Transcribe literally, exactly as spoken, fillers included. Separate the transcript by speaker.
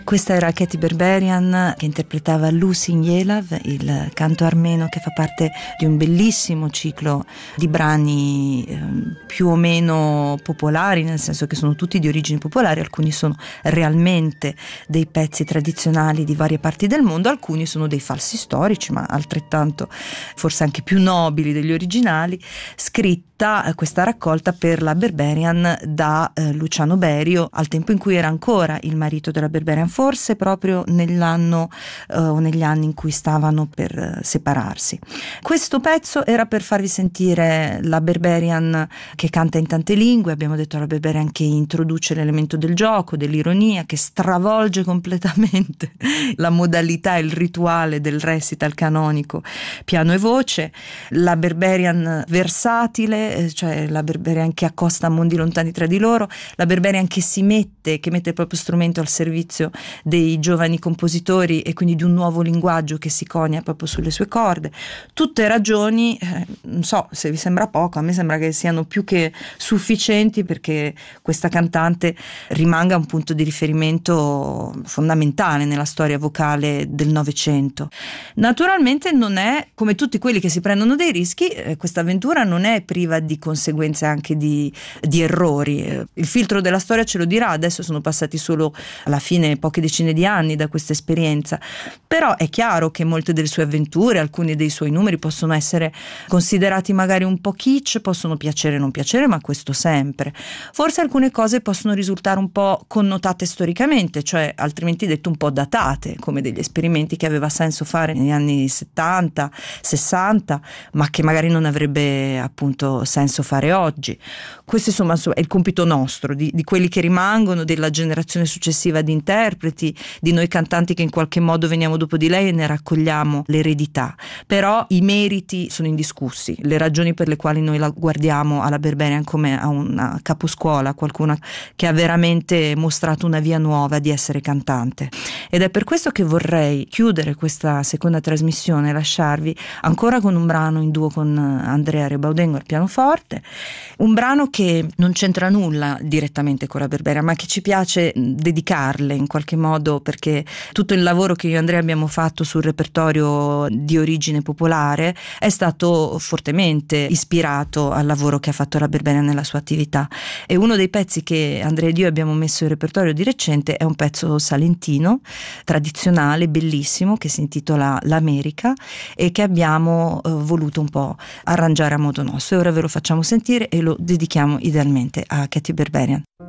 Speaker 1: Questa era Katy Berberian che interpretava Lusin Yelav, il canto armeno che fa parte di un bellissimo ciclo di brani eh, più o meno popolari, nel senso che sono tutti di origini popolari, alcuni sono realmente dei pezzi tradizionali di varie parti del mondo, alcuni sono dei falsi storici, ma altrettanto forse anche più nobili degli originali, scritta eh, questa raccolta per la Berberian da eh, Luciano Berio, al tempo in cui era ancora il marito della Berberian, forse proprio nell'anno eh, o negli anni in cui stavano per eh, separarsi. Questo pezzo era per farvi sentire la Berberian che canta in tante lingue, abbiamo detto la Berberian che introduce l'elemento del gioco, dell'ironia, che stravolge completamente la modalità, il rituale del recital canonico piano e voce, la Berberian versatile, cioè la Berberian che accosta mondi lontani tra di loro, la Berberian che si mette, che mette il proprio strumento al servizio dei giovani compositori e quindi di un nuovo linguaggio che si conia proprio sulle sue corde. Tutte ragioni, eh, non so se vi sembra poco, a me sembra che siano più che sufficienti perché questa cantante rimanga un punto di riferimento fondamentale nella storia vocale del Novecento. Naturalmente non è, come tutti quelli che si prendono dei rischi, eh, questa avventura non è priva di conseguenze, anche di, di errori. Eh, il filtro della storia ce lo dirà, adesso sono passati solo alla fine poche decine di anni da questa esperienza, però è chiaro che molte delle sue avventure, alcuni dei suoi numeri possono essere considerati magari un po' kitsch, possono piacere o non piacere, ma questo sempre. Forse alcune cose possono risultare un po' connotate storicamente, cioè altrimenti detto un po' datate, come degli esperimenti che aveva senso fare negli anni settanta, sessanta, ma che magari non avrebbe appunto senso fare oggi. Questo insomma è il compito nostro, di, di quelli che rimangono, della generazione successiva di interpreti, di noi cantanti che in qualche modo veniamo dopo di lei e ne raccogliamo l'eredità. Però i meriti sono indiscussi, le ragioni per le quali noi la guardiamo alla Berberian come a una caposcuola, qualcuna che ha veramente mostrato una via nuova di essere cantante. Ed è per questo che vorrei chiudere questa seconda trasmissione e lasciarvi ancora con un brano in duo con Andrea Rebaudengo al pianoforte, un brano che non c'entra nulla direttamente con la Berberian, ma che ci piace dedicarle in qualche modo, perché tutto il lavoro che io e Andrea abbiamo fatto sul repertorio di origine popolare è stato fortemente ispirato al lavoro che ha fatto la Berberian nella sua attività, e uno dei pezzi che Andrea ed io abbiamo messo in repertorio di recente è un pezzo salentino tradizionale bellissimo che si intitola L'America e che abbiamo eh, voluto un po' arrangiare a modo nostro, e ora ve lo facciamo sentire e lo dedichiamo idealmente a Katy Berberian.